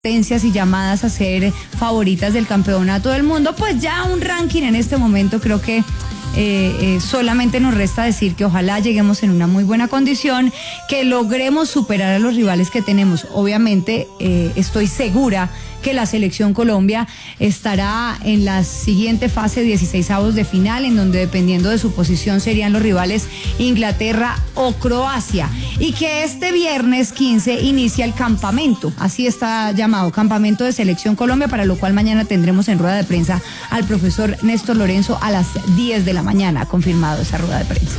potencias y llamadas a ser favoritas del campeonato del mundo, pues ya un ranking en este momento creo que solamente nos resta decir que ojalá lleguemos en una muy buena condición, que logremos superar a los rivales que tenemos. Obviamente estoy segura que la selección Colombia estará en la siguiente fase, 16avos de final, en donde dependiendo de su posición serían los rivales Inglaterra o Croacia, y que este viernes 15 inicia el campamento, así está llamado, Campamento de Selección Colombia, para lo cual mañana tendremos en rueda de prensa al profesor Néstor Lorenzo a las 10 de la mañana, confirmado esa rueda de prensa.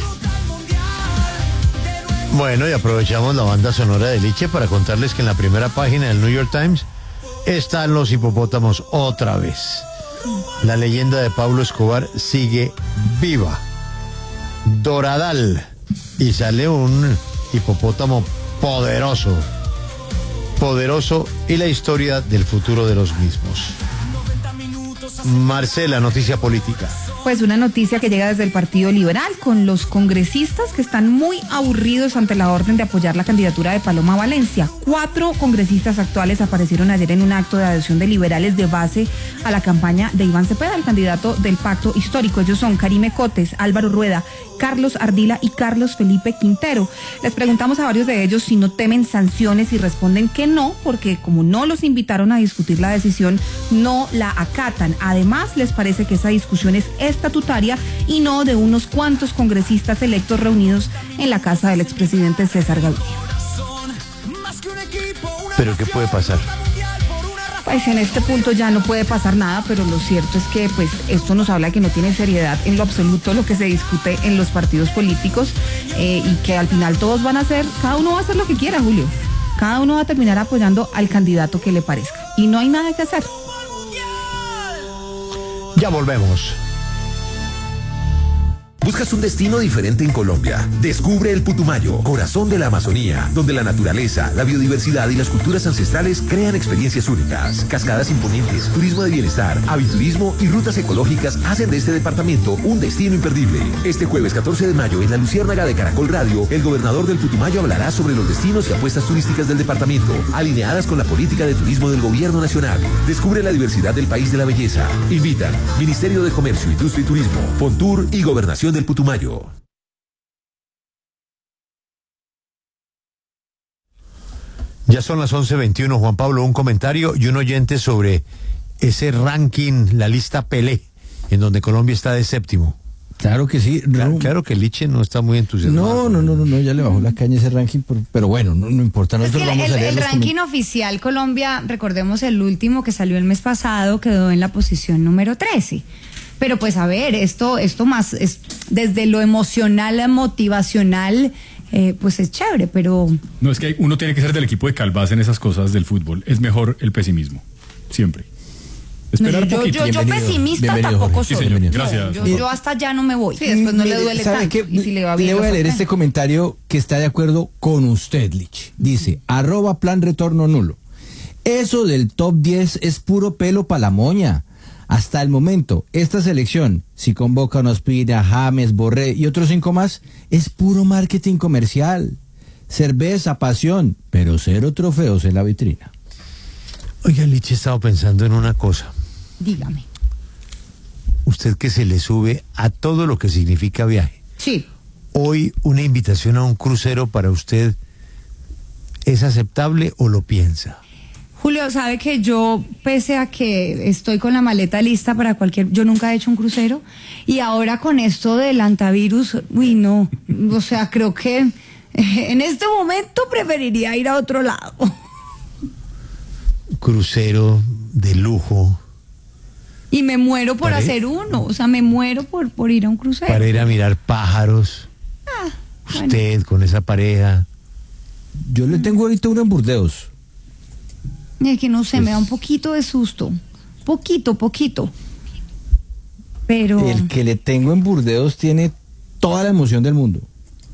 Bueno, y aprovechamos la banda sonora de Liche para contarles que en la primera página del New York Times están los hipopótamos otra vez. La leyenda de Pablo Escobar sigue viva. Doradal. Y sale un hipopótamo poderoso. Poderoso, y la historia del futuro de los mismos. Marcela, noticia política. Pues una noticia que llega desde el Partido Liberal, con los congresistas que están muy aburridos ante la orden de apoyar la candidatura de Paloma Valencia. 4 congresistas actuales aparecieron ayer en un acto de adhesión de liberales de base a la campaña de Iván Cepeda, el candidato del Pacto Histórico. Ellos son Karime Cotes, Álvaro Rueda, Carlos Ardila y Carlos Felipe Quintero. Les preguntamos a varios de ellos si no temen sanciones y responden que no, porque como no los invitaron a discutir la decisión, no la acatan. Además, les parece que esa discusión es estatutaria y no de unos cuantos congresistas electos reunidos en la casa del expresidente César Gaviria. ¿Pero qué puede pasar? Pues en este punto ya no puede pasar nada, pero lo cierto es que pues esto nos habla que no tiene seriedad en lo absoluto lo que se discute en los partidos políticos, y que al final todos van a hacer, cada uno va a hacer lo que quiera, Julio. Cada uno va a terminar apoyando al candidato que le parezca. Y no hay nada que hacer. Ya volvemos. ¿Buscas un destino diferente en Colombia? Descubre el Putumayo, corazón de la Amazonía, donde la naturaleza, la biodiversidad y las culturas ancestrales crean experiencias únicas. Cascadas imponentes, turismo de bienestar, aviturismo y rutas ecológicas hacen de este departamento un destino imperdible. Este jueves 14 de mayo, en la Luciérnaga de Caracol Radio, el gobernador del Putumayo hablará sobre los destinos y apuestas turísticas del departamento, alineadas con la política de turismo del gobierno nacional. Descubre la diversidad del país de la belleza. Invitan Ministerio de Comercio, Industria y Turismo, Fontur y Gobernación del Putumayo. Ya son las 11:21, Juan Pablo, un comentario y un oyente sobre ese ranking, la lista Pelé, en donde Colombia está de séptimo. Claro que sí. Claro que Liche no está muy entusiasmado. No, ya le bajó la caña ese ranking, pero bueno, no importa. Nosotros vamos a leer el ranking oficial Colombia, recordemos el último que salió el mes pasado, quedó en la posición número 13. Pero pues a ver, esto más es desde lo emocional, motivacional, pues es chévere, pero... No, es que uno tiene que ser del equipo de Calvás en esas cosas del fútbol. Es mejor el pesimismo, siempre. Esperar poquito. Yo pesimista tampoco soy. Sí, señor, gracias. Yo hasta allá no me voy. Sí, después no le duele tanto. Y si le va bien, le voy a leer este comentario que está de acuerdo con usted, Lich. Dice, @plan retorno nulo. Eso del top 10 es puro pelo pa' la moña. Hasta el momento, esta selección, si convoca a Ospina, James, Borré y otros 5 más, es puro marketing comercial. Cerveza, pasión, pero 0 trofeos en la vitrina. Oiga, Liche, he estado pensando en una cosa. Dígame. Usted que se le sube a todo lo que significa viaje. Sí. Hoy una invitación a un crucero para usted, ¿es aceptable o lo piensa? Julio, sabe que yo, pese a que estoy con la maleta lista para yo nunca he hecho un crucero, y ahora con esto del antivirus, uy, no, o sea, creo que en este momento preferiría ir a otro lado. Crucero de lujo. Y me muero por hacer uno, o sea, me muero por ir a un crucero. Para ir a mirar pájaros. Usted, bueno, con esa pareja. Yo le tengo ahorita uno en Burdeos. Es que no sé, me da un poquito de susto. Poquito. Pero... El que le tengo en Burdeos tiene toda la emoción del mundo.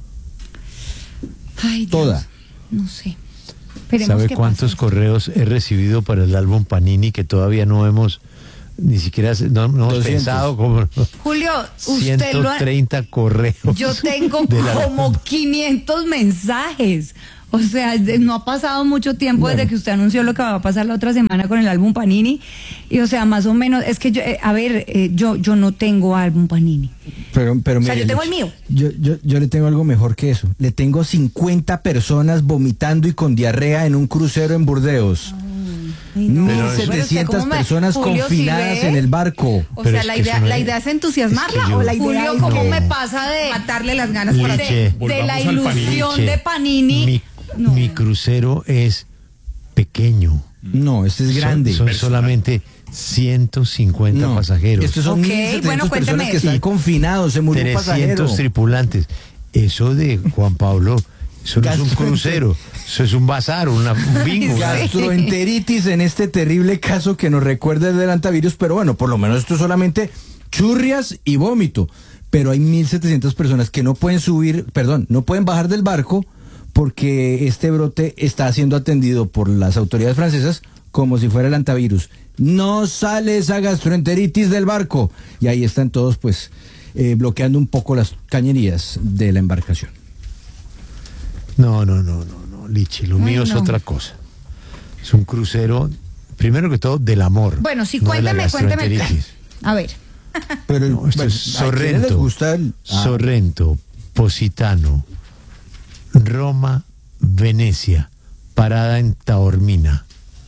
Ay, Dios. Toda. No sé. ¿Sabe cuántos correos he recibido para el álbum Panini que todavía no hemos ni siquiera hemos pensado? Como Julio, usted 130 correos. Yo tengo como 500 mensajes. O sea, no ha pasado mucho tiempo desde que usted anunció lo que va a pasar la otra semana con el álbum Panini. Y o sea, más o menos, es que yo no tengo álbum Panini. Pero O sea, mire, yo tengo el mío. Yo le tengo algo mejor que eso. Le tengo 50 personas vomitando y con diarrea en un crucero en Burdeos. Ay, no. 1.700 ¿Cómo personas Julio, confinadas ¿sí ve? en el barco. O Pero sea, es la que idea, eso no la es- idea es entusiasmarla es que yo- o la idea Julio, es ¿cómo no. me pasa de matarle las ganas por Liche. hacer? de la Volvamos al ilusión Liche, de Panini? Mi crucero es pequeño. No, este es grande. Son solamente 150 No, pasajeros. estos son Ok, 1.700 bueno, cuénteme. personas que están Y confinados, se murió un 300 pasajero. tripulantes. Eso de Juan Pablo, eso no es un crucero, eso es un bazar, un bingo. Gastroenteritis en este terrible caso que nos recuerda el del antivirus, pero bueno, por lo menos esto es solamente churrias y vómito. Pero hay 1.700 personas que no pueden no pueden bajar del barco porque este brote está siendo atendido por las autoridades francesas como si fuera el antivirus. No sale esa gastroenteritis del barco. Y ahí están todos pues bloqueando un poco las cañerías de la embarcación. No, Lichi, lo mío es no. otra cosa. Es un crucero, primero que todo, del amor. Bueno, sí, no de la cuénteme. gastroenteritis. A ver. Pero No, esto es ¿a quiénes les Sorrento, gusta Sorrento, Positano, Roma, Venecia, parada en Taormina.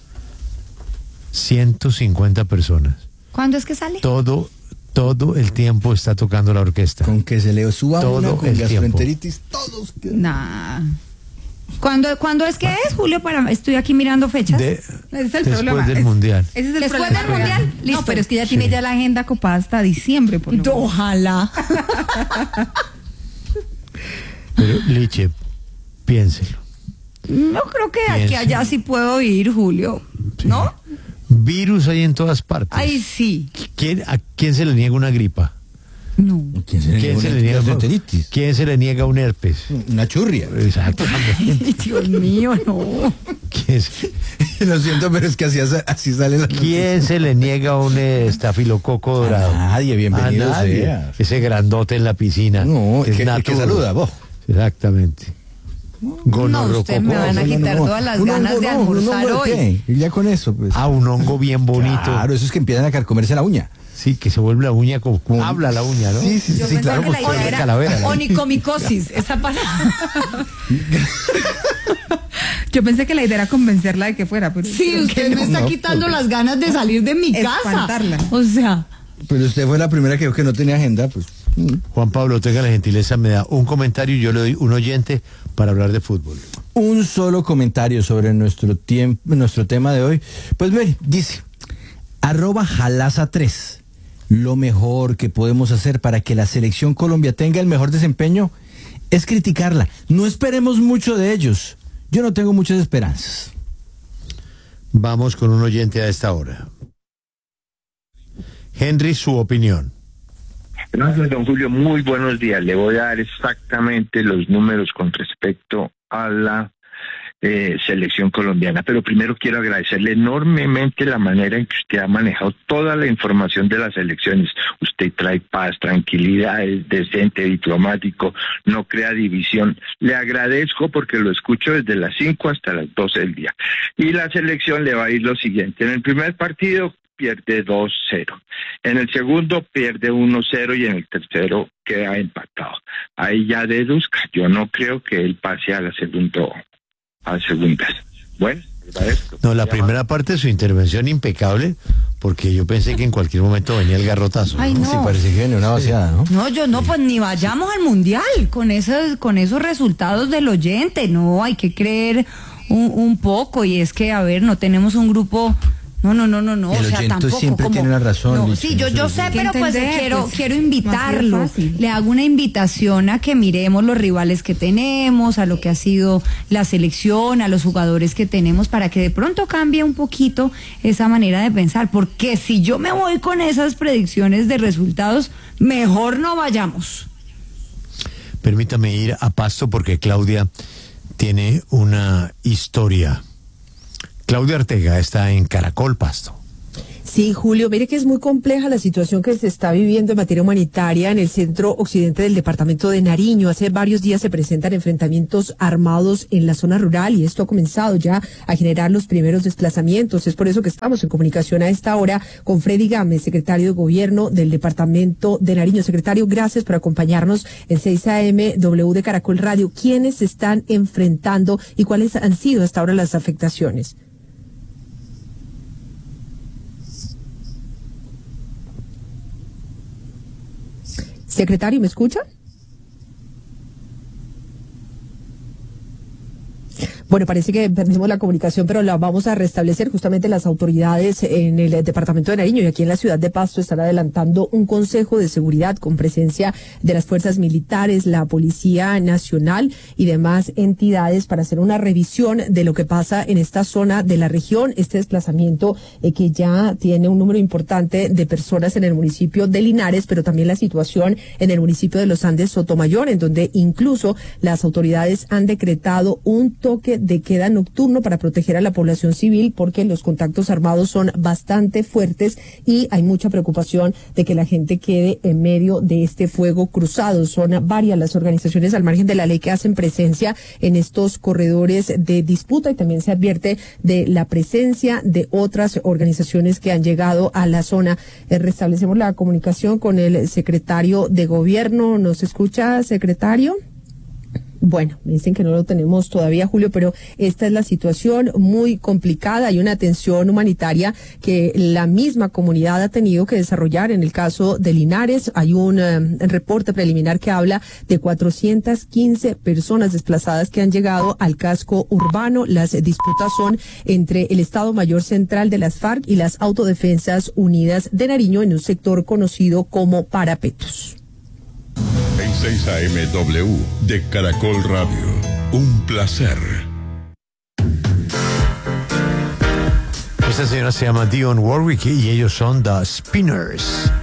150 personas. ¿Cuándo es que sale? Todo el tiempo está tocando la orquesta. Con que se le suba Todo una con el tiempo. gastroenteritis, todos quedan. Nah. ¿Cuándo es que es, Julio? Estoy aquí mirando fechas. Ese es el Después problema. del Mundial. Ese es el Después problema del Mundial, real. listo. No, pero es que ya tiene Sí. ya la agenda copada hasta diciembre, por lo menos. Ojalá. Pero, Liche, piénselo. No creo que aquí Pienso. allá sí puedo ir, Julio. ¿No? Virus hay en todas partes. Ay, sí. ¿A quién se le niega una gripa? No. ¿Quién se le ¿Quién niega se una le niega gastroenteritis? ¿Quién se le niega un herpes? Una churria. Exactamente. Ay, Dios mío, no. Lo siento, pero es que así sale la ¿Quién se le niega un estafilococo dorado? nadie, bienvenido A nadie. sea. Ese grandote en la piscina. No, que el que naturo. saluda, vos. Exactamente. No, usted me van a quitar todas las ganas de almorzar hoy. Y ya con eso, pues. Un hongo bien bonito. Claro, eso es que empiezan a carcomerse la uña. Sí, que se vuelve la uña como habla la uña, ¿no? Sí, sí, Yo sí, pensé claro, que la pues, idea era calavera, ¿no? onicomicosis, esa palabra. Yo pensé que la idea era convencerla de que fuera, pero Sí, creo usted que me no. está quitando las ganas de salir de mi casa. Espantarla. O sea, Pero usted fue la primera que dijo que no tenía agenda, pues. Juan Pablo, tenga la gentileza, me da un comentario y yo le doy un oyente para hablar de fútbol. Un solo comentario sobre nuestro tema de hoy. Pues ve, dice, @Jalasa3. Lo mejor que podemos hacer para que la selección Colombia tenga el mejor desempeño es criticarla. No esperemos mucho de ellos. Yo no tengo muchas esperanzas. Vamos con un oyente a esta hora. Henry, su opinión. Gracias, don Julio. Muy buenos días. Le voy a dar exactamente los números con respecto a la selección colombiana. Pero primero quiero agradecerle enormemente la manera en que usted ha manejado toda la información de las elecciones. Usted trae paz, tranquilidad, es decente, diplomático, no crea división. Le agradezco porque lo escucho desde las 5 hasta las 12 del día. Y la selección le va a ir lo siguiente. En el primer partido pierde 2-0. En el segundo pierde 1-0 y en el tercero queda empatado. Ahí ya deduzca. Yo no creo que él pase a la segunda. Bueno, agradezco. No, la primera parte de su intervención impecable, porque yo pensé que en cualquier momento venía el garrotazo. Ay, ¿no? no. Sí, parece que viene una vaciada, ¿no? no, yo no, pues ni vayamos al mundial con esos resultados del oyente. No, hay que creer un poco. Y es que, a ver, no tenemos un grupo. No, El o sea, oyente tampoco. siempre tiene la razón, No, Licha, sí, yo eso sé, hay que pero pues entender, quiero pues, quiero no invitarlo. ha sido fácil. Le hago una invitación a que miremos los rivales que tenemos, a lo que ha sido la selección, a los jugadores que tenemos, para que de pronto cambie un poquito esa manera de pensar. Porque si yo me voy con esas predicciones de resultados, mejor no vayamos. Permítame ir a Pasto porque Claudia tiene una historia. Claudia Ortega está en Caracol, Pasto. Sí, Julio, mire que es muy compleja la situación que se está viviendo en materia humanitaria en el centro occidente del departamento de Nariño. Hace varios días se presentan enfrentamientos armados en la zona rural y esto ha comenzado ya a generar los primeros desplazamientos. Es por eso que estamos en comunicación a esta hora con Freddy Gámez, secretario de Gobierno del departamento de Nariño. Secretario, gracias por acompañarnos en 6 AM W de Caracol Radio. ¿Quiénes se están enfrentando y cuáles han sido hasta ahora las afectaciones? Secretario, ¿me escucha? Bueno, parece que perdimos la comunicación, pero la vamos a restablecer. Justamente las autoridades en el departamento de Nariño y aquí en la ciudad de Pasto están adelantando un consejo de seguridad con presencia de las fuerzas militares, la Policía Nacional y demás entidades para hacer una revisión de lo que pasa en esta zona de la región. Este desplazamiento que ya tiene un número importante de personas en el municipio de Linares, pero también la situación en el municipio de Los Andes Sotomayor, en donde incluso las autoridades han decretado un toque de queda nocturno para proteger a la población civil porque los contactos armados son bastante fuertes y hay mucha preocupación de que la gente quede en medio de este fuego cruzado. Son varias las organizaciones al margen de la ley que hacen presencia en estos corredores de disputa y también se advierte de la presencia de otras organizaciones que han llegado a la zona. Restablecemos la comunicación con el secretario de Gobierno. ¿Nos escucha, secretario? Bueno, me dicen que no lo tenemos todavía, Julio, pero esta es la situación muy complicada. Hay una atención humanitaria que la misma comunidad ha tenido que desarrollar. En el caso de Linares, hay un reporte preliminar que habla de 415 personas desplazadas que han llegado al casco urbano. Las disputas son entre el Estado Mayor Central de las FARC y las Autodefensas Unidas de Nariño en un sector conocido como Parapetos. En 6 AM W de Caracol Radio. Un placer. Esta señora se llama Dionne Warwick y ellos son The Spinners.